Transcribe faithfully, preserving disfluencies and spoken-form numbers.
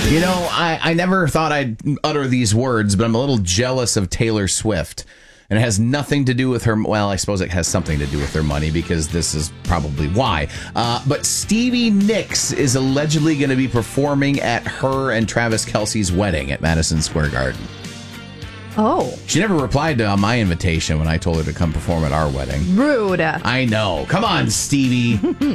You know, I, I never thought I'd utter these words, but I'm a little jealous of Taylor Swift. And it has nothing to do with her. Well, I suppose it has something to do with her money because this is probably why. Uh, but Stevie Nicks is allegedly going to be performing at her and Travis Kelce's wedding at Madison Square Garden. Oh. She never replied to my invitation when I told her to come perform at our wedding. Rude. I know. Come on, Stevie.